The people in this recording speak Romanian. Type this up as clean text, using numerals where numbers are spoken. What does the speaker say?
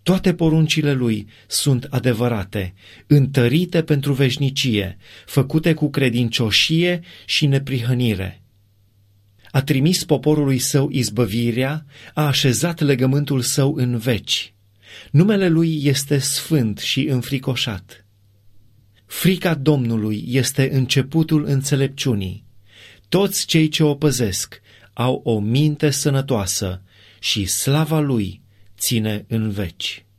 Toate poruncile lui sunt adevărate, întărite pentru veșnicie, făcute cu credincioșie și neprihănire. A trimis poporului său izbăvirea, a așezat legământul său în veci. Numele lui este sfânt și înfricoșat. Frica Domnului este începutul înțelepciunii. Toți cei ce o păzesc au o minte sănătoasă și slava lui ține în veci.